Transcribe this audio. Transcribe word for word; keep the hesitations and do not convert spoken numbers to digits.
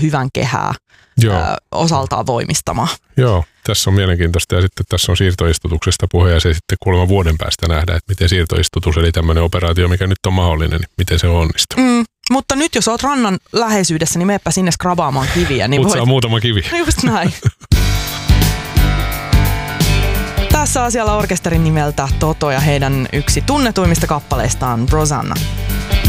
hyvän kehää Joo. Ö, osaltaan voimistamaan. Joo, tässä on mielenkiintoista ja sitten tässä on siirtoistutuksesta puhe ja se sitten kuulemma vuoden päästä nähdään, että miten siirtoistutus eli tämmöinen operaatio, mikä nyt on mahdollinen, niin miten se onnistuu. Mm, mutta nyt jos oot rannan läheisyydessä, niin meepä sinne skrabaamaan kiviä. Niin Putsaa voit... muutama kivi. Just näin. Tässä asialla orkesterin nimeltä Toto ja heidän yksi tunnetuimmista kappaleistaan Rosanna.